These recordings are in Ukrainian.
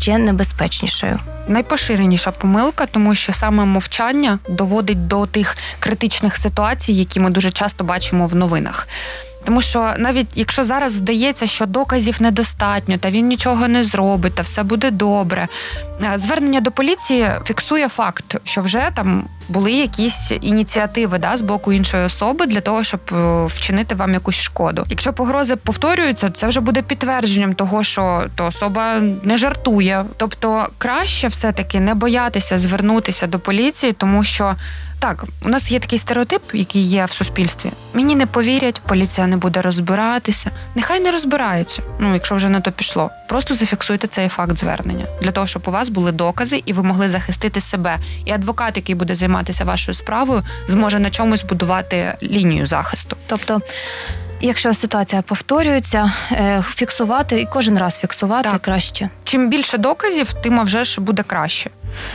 ще небезпечнішою? Найпоширеніша помилка, тому що саме мовчання доводить до тих критичних ситуацій, які ми дуже часто бачимо в новинах. Тому що навіть якщо зараз здається, що доказів недостатньо, та він нічого не зробить, та все буде добре, звернення до поліції фіксує факт, що вже там були якісь ініціативи з боку іншої особи для того, щоб вчинити вам якусь шкоду. Якщо погрози повторюються, це вже буде підтвердженням того, що та особа не жартує. Тобто краще все-таки не боятися звернутися до поліції, тому що так, у нас є такий стереотип, який є в суспільстві. Мені не повірять, поліція не буде розбиратися. Нехай не розбираються, якщо вже на то пішло. Просто зафіксуйте цей факт звернення. Для того, щоб у вас були докази і ви могли захистити себе. І адвокат, який буде займатися вашою справою, зможе на чомусь будувати лінію захисту. Тобто, якщо ситуація повторюється, фіксувати і кожен раз фіксувати краще. Чим більше доказів, тим вже ж буде краще.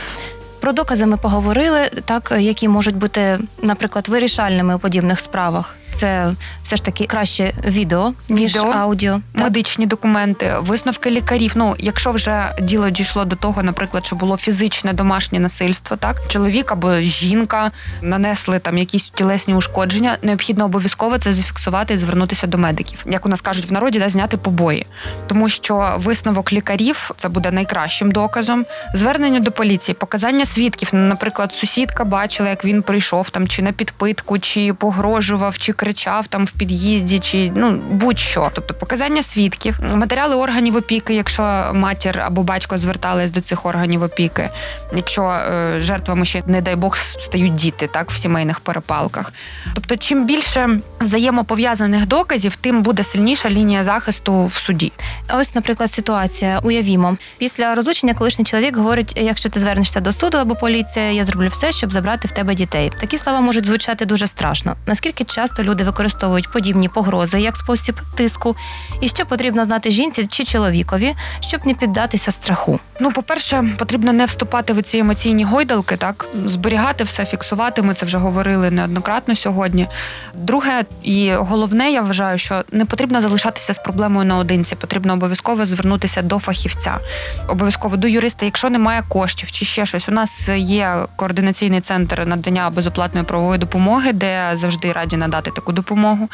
Про докази ми поговорили, які можуть бути, наприклад, вирішальними у подібних справах. Це все ж таки краще відео, ніж аудіо. Медичні документи, висновки лікарів. Якщо вже діло дійшло до того, наприклад, що було фізичне домашнє насильство, чоловік або жінка нанесли там якісь тілесні ушкодження, необхідно обов'язково це зафіксувати і звернутися до медиків. Як у нас кажуть в народі, зняти побої. Тому що висновок лікарів – це буде найкращим доказом. Звернення до поліції, показання свідків. Наприклад, сусідка бачила, як він прийшов там чи на підпитку, чи погрожував, чи кричав там в під'їзді, чи будь-що. Тобто показання свідків, матеріали органів опіки, якщо матір або батько звертались до цих органів опіки, якщо жертвами ще, не дай Бог, стають діти, в сімейних перепалках. Тобто, чим більше взаємопов'язаних доказів, тим буде сильніша лінія захисту в суді. Ось, наприклад, ситуація. Уявімо. Після розлучення колишній чоловік говорить, якщо ти звернешся до суду або поліції, я зроблю все, щоб забрати в тебе дітей. Такі слова можуть звучати дуже страшно. Наскільки часто люди використовують подібні погрози як спосіб тиску? І що потрібно знати жінці чи чоловікові, щоб не піддатися страху? По-перше, потрібно не вступати в ці емоційні гойдалки, зберігати все, фіксувати, ми це вже говорили неоднократно сьогодні. Друге і головне, я вважаю, що не потрібно залишатися з проблемою наодинці, потрібно обов'язково звернутися до фахівця, обов'язково до юриста, якщо немає коштів чи ще щось. У нас є координаційний центр надання безоплатної правової допомоги, де завжди раді надати таку допомогу.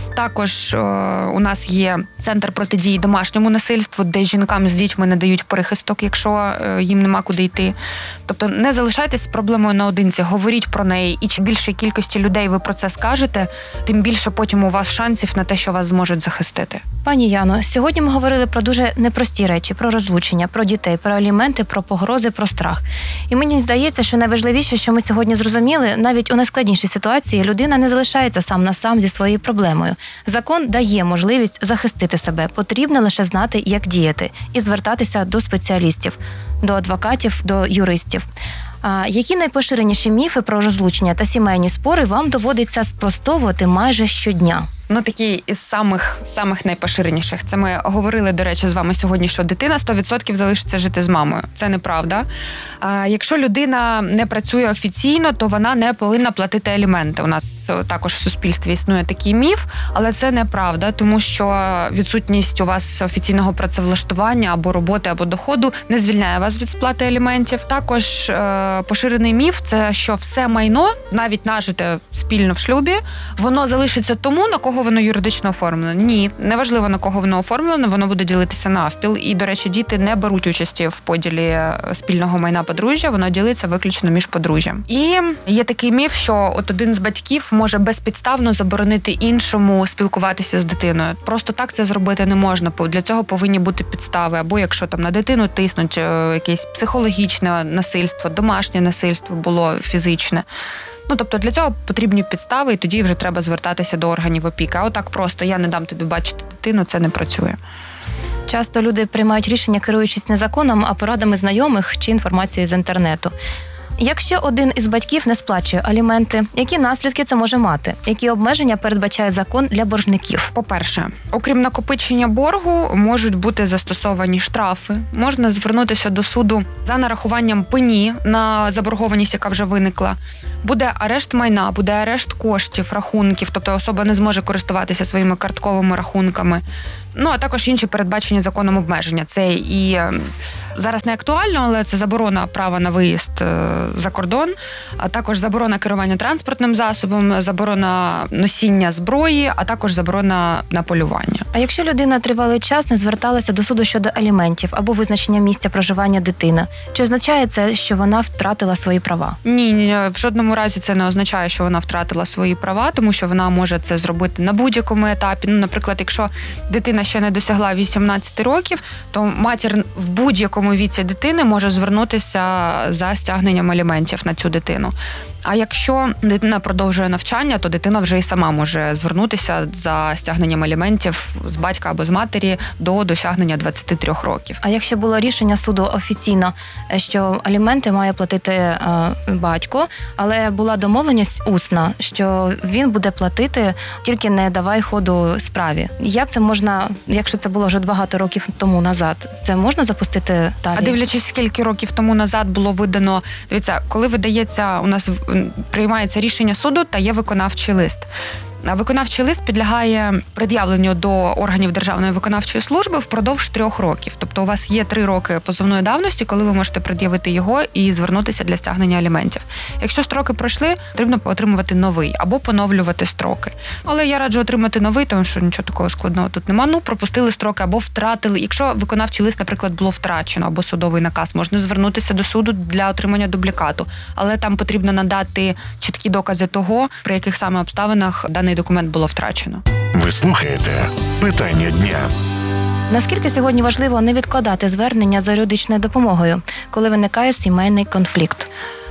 Також у нас є центр протидії домашньому насильству, де жінкам з дітьми надають прихисток, якщо їм нема куди йти. Тобто не залишайтесь з проблемою наодинці, говоріть про неї. І чим більшій кількості людей ви про це скажете, тим більше потім у вас шансів на те, що вас зможуть захистити. Пані Яно, сьогодні ми говорили про дуже непрості речі, про розлучення, про дітей, про аліменти, про погрози, про страх. І мені здається, що найважливіше, що ми сьогодні зрозуміли, навіть у найскладнішій ситуації людина не залишається сам на сам зі своєю проблемою. Закон дає можливість захистити себе. Потрібно лише знати, як діяти і звертатися до спеціалістів, до адвокатів, до юристів. А які найпоширеніші міфи про розлучення та сімейні спори вам доводиться спростовувати майже щодня? Такі із самих найпоширеніших. Це ми говорили, до речі, з вами сьогодні, що дитина 100% залишиться жити з мамою. Це неправда. Якщо людина не працює офіційно, то вона не повинна платити аліменти. У нас також в суспільстві існує такий міф, але це неправда, тому що відсутність у вас офіційного працевлаштування або роботи, або доходу не звільняє вас від сплати аліментів. Також поширений міф – це що все майно, навіть нажите спільно в шлюбі, воно залишиться тому, на кого воно юридично оформлено. Ні, неважливо, на кого воно оформлено, воно буде ділитися навпіл. І, до речі, діти не беруть участі в поділі спільного майна подружжя, воно ділиться виключно між подружжям. І є такий міф, що один з батьків може безпідставно заборонити іншому спілкуватися з дитиною. Просто так це зробити не можна. Для цього повинні бути підстави. Або якщо там на дитину тиснуть, якесь психологічне насильство, домашнє насильство було фізичне. Тобто для цього потрібні підстави, і тоді вже треба звертатися до органів опіки. А отак просто я не дам тобі бачити дитину, це не працює. Часто люди приймають рішення, керуючись не законом, а порадами знайомих чи інформацією з інтернету. Якщо один із батьків не сплачує аліменти, які наслідки це може мати? Які обмеження передбачає закон для боржників? По-перше, окрім накопичення боргу, можуть бути застосовані штрафи. Можна звернутися до суду за нарахуванням пені на заборгованість, яка вже виникла. Буде арешт майна, буде арешт коштів, рахунків, тобто особа не зможе користуватися своїми картковими рахунками. Ну, а також інші передбачені законом обмеження. Це і зараз не актуально, але це заборона права на виїзд за кордон, а також заборона керування транспортним засобом, заборона носіння зброї, а також заборона на полювання. А якщо людина тривалий час не зверталася до суду щодо аліментів або визначення місця проживання дитини, чи означає це, що вона втратила свої права? Ні, в жодному разі це не означає, що вона втратила свої права, тому що вона може це зробити на будь-якому етапі. Ну, наприклад, якщо дитина ще не досягла 18 років, то матір в будь-якому віці дитини може звернутися за стягненням аліментів на цю дитину. А якщо дитина продовжує навчання, то дитина вже і сама може звернутися за стягненням аліментів з батька або з матері до досягнення 23 років. А якщо було рішення суду офіційно, що аліменти має платити батько, але була домовленість усна, що він буде платити, тільки не давай ходу справі. Як це можна, якщо це було вже багато років тому назад, це можна запустити далі? А дивлячись, скільки років тому назад було видано, дивіться, коли видається, у нас приймається рішення суду та є виконавчий лист. А виконавчий лист підлягає пред'явленню до органів Державної виконавчої служби впродовж 3 років. Тобто у вас є 3 роки позовної давності, коли ви можете пред'явити його і звернутися для стягнення аліментів. Якщо строки пройшли, потрібно отримувати новий або поновлювати строки. Але я раджу отримати новий, тому що нічого такого складного тут нема. Ну, пропустили строки або втратили. Якщо виконавчий лист, наприклад, було втрачено або судовий наказ, можна звернутися до суду для отримання дублікату. Але там потрібно надати чіткі докази того, при яких саме обставинах даний документ було втрачено. Ви слухаєте «Питання дня». Наскільки сьогодні важливо не відкладати звернення за юридичною допомогою, коли виникає сімейний конфлікт?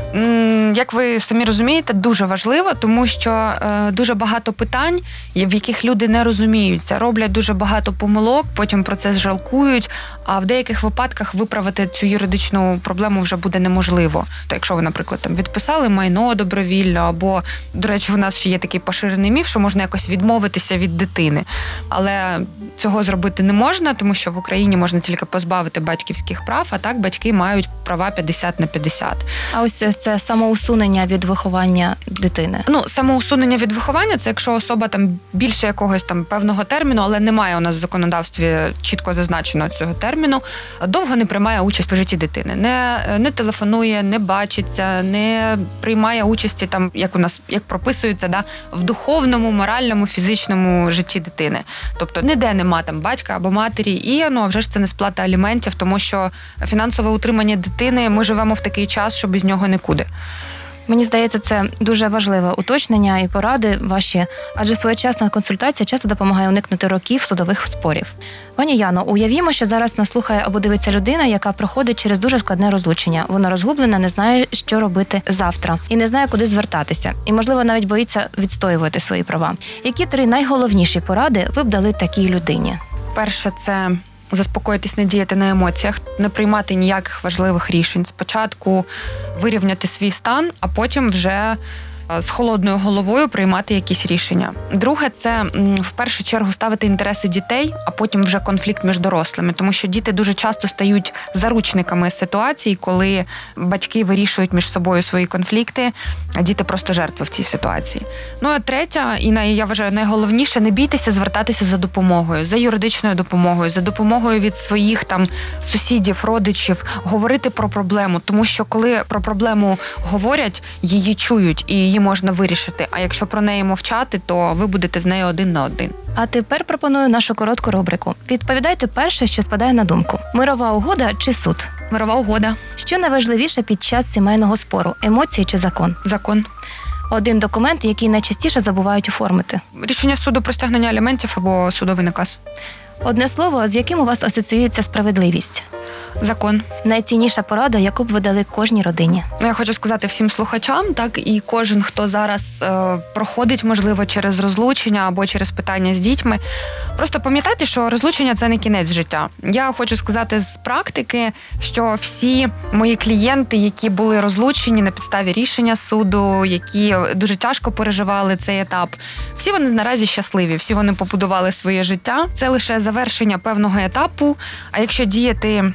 Як ви самі розумієте, дуже важливо, тому що дуже багато питань, в яких люди не розуміються, роблять дуже багато помилок, потім про це жалкують, а в деяких випадках виправити цю юридичну проблему вже буде неможливо. То якщо ви, наприклад, там відписали майно добровільно, або, до речі, у нас ще є такий поширений міф, що можна якось відмовитися від дитини. Але цього зробити не можна, тому що в Україні можна тільки позбавити батьківських прав, а так батьки мають права 50/50. А ось це самоусунення від виховання дитини. Ну, самоусунення від виховання – це якщо особа там більше якогось там певного терміну, але немає у нас в законодавстві чітко зазначеного цього терміну, довго не приймає участь в житті дитини. Не телефонує, не бачиться, не приймає участі там, як прописується, в духовному, моральному, фізичному житті дитини. Тобто ніде нема там батька або матері, і а вже ж це не сплата аліментів, тому що фінансове утримання дитини, ми живемо в такий час, що без нього нікуди. Мені здається, це дуже важливе уточнення і поради ваші, адже своєчасна консультація часто допомагає уникнути років судових спорів. Пані Яно, уявімо, що зараз нас слухає або дивиться людина, яка проходить через дуже складне розлучення. Вона розгублена, не знає, що робити завтра, і не знає, куди звертатися. І, можливо, навіть боїться відстоювати свої права. Які 3 найголовніші поради ви б дали такій людині? Перше – це заспокоїтись, не діяти на емоціях, не приймати ніяких важливих рішень. Спочатку вирівняти свій стан, а потім вже з холодною головою приймати якісь рішення. Друге – це в першу чергу ставити інтереси дітей, а потім вже конфлікт між дорослими. Тому що діти дуже часто стають заручниками ситуацій, коли батьки вирішують між собою свої конфлікти, а діти просто жертви в цій ситуації. Ну, а третя, і я вважаю найголовніше, не бійтеся звертатися за допомогою, за юридичною допомогою, за допомогою від своїх там сусідів, родичів, говорити про проблему. Тому що коли про проблему говорять, її чують і її можна вирішити. А якщо про неї мовчати, то ви будете з нею 1 на 1. А тепер пропоную нашу коротку рубрику. Відповідайте перше, що спадає на думку. Мирова угода чи суд? Мирова угода. Що найважливіше під час сімейного спору? Емоції чи закон? Закон. Один документ, який найчастіше забувають оформити. Рішення суду про стягнення аліментів або судовий наказ. Одне слово, з яким у вас асоціюється справедливість? Закон. Найцінніша порада, яку б ви дали кожній родині? Я хочу сказати всім слухачам, так, і кожен, хто зараз проходить, можливо, через розлучення або через питання з дітьми. Просто пам'ятайте, що розлучення – це не кінець життя. Я хочу сказати з практики, що всі мої клієнти, які були розлучені на підставі рішення суду, які дуже тяжко переживали цей етап, всі вони наразі щасливі, всі вони побудували своє життя. Це лише завершення певного етапу, а якщо діяти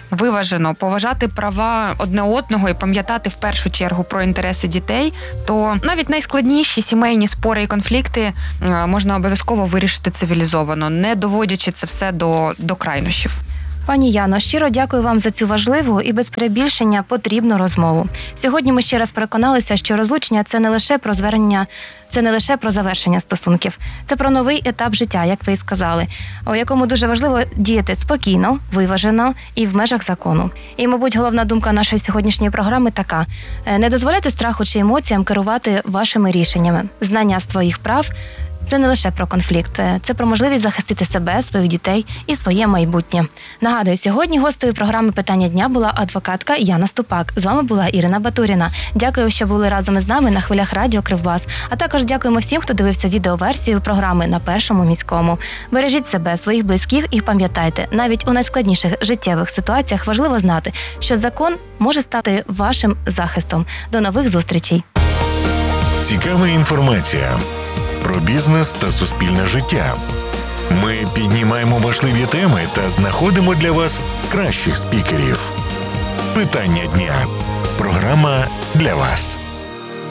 виважено, поважати права одне одного і пам'ятати в першу чергу про інтереси дітей, то навіть найскладніші сімейні спори і конфлікти можна обов'язково вирішити цивілізовано, не доводячи це все до крайнощів. Пані Яно, щиро дякую вам за цю важливу і без перебільшення потрібну розмову. Сьогодні ми ще раз переконалися, що розлучення – це не лише про звернення, це не лише про завершення стосунків. Це про новий етап життя, як ви і сказали, у якому дуже важливо діяти спокійно, виважено і в межах закону. І, мабуть, головна думка нашої сьогоднішньої програми така – не дозволяйте страху чи емоціям керувати вашими рішеннями. Знання своїх прав – це не лише про конфлікт, це про можливість захистити себе, своїх дітей і своє майбутнє. Нагадую, сьогодні гостею програми «Питання дня» була адвокатка Яна Ступак. З вами була Ірина Батуріна. Дякую, що були разом із нами на хвилях радіо Кривбас. А також дякуємо всім, хто дивився відеоверсію програми на Першому міському. Бережіть себе, своїх близьких і пам'ятайте, навіть у найскладніших життєвих ситуаціях важливо знати, що закон може стати вашим захистом. До нових зустрічей. Цікава інформація про бізнес та суспільне життя. Ми піднімаємо важливі теми та знаходимо для вас кращих спікерів. Питання дня. Програма для вас.